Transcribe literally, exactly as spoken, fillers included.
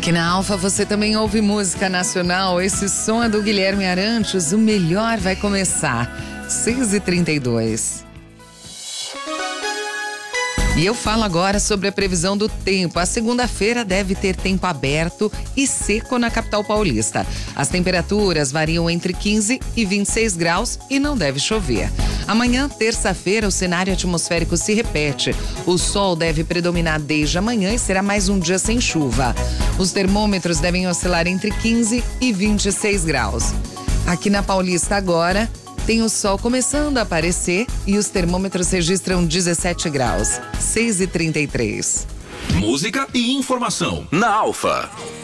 Aqui na Alfa você também ouve música nacional. Esse som é do Guilherme Arantes. O melhor vai começar. seis e trinta e dois. E eu falo agora sobre a previsão do tempo. A segunda-feira deve ter tempo aberto e seco na capital paulista. As temperaturas variam entre quinze e vinte e seis graus e não deve chover. Amanhã, terça-feira, o cenário atmosférico se repete. O sol deve predominar desde amanhã e será mais um dia sem chuva. Os termômetros devem oscilar entre quinze e vinte e seis graus. Aqui na Paulista agora, tem o sol começando a aparecer e os termômetros registram dezessete graus. seis e trinta e três. Música e informação na Alfa.